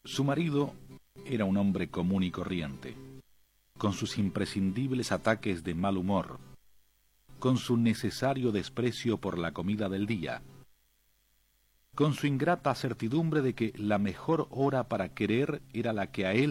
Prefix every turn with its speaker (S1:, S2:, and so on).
S1: Su marido era un hombre común y corriente, con sus imprescindibles ataques de mal humor, con su necesario desprecio por la comida del día, con su ingrata certidumbre de que la mejor hora para querer era la que a él